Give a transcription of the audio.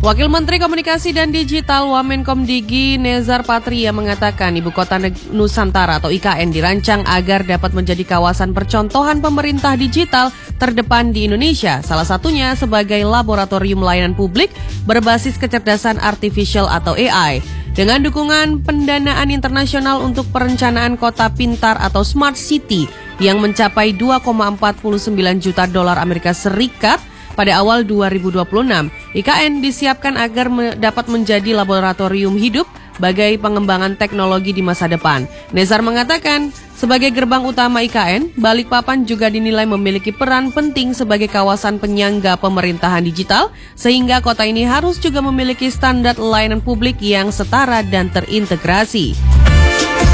Wakil Menteri Komunikasi dan Digital Wamenkomdigi Nezar Patria mengatakan Ibu Kota Nusantara atau IKN dirancang agar dapat menjadi kawasan percontohan pemerintah digital terdepan di Indonesia, salah satunya sebagai laboratorium layanan publik berbasis kecerdasan artificial atau AI. Dengan dukungan pendanaan internasional untuk perencanaan kota pintar atau Smart City yang mencapai 2,49 juta dolar Amerika Serikat, pada awal 2026, IKN disiapkan agar dapat menjadi laboratorium hidup bagai pengembangan teknologi di masa depan. Nezar mengatakan, sebagai gerbang utama IKN, Balikpapan juga dinilai memiliki peran penting sebagai kawasan penyangga pemerintahan digital, sehingga kota ini harus juga memiliki standar layanan publik yang setara dan terintegrasi.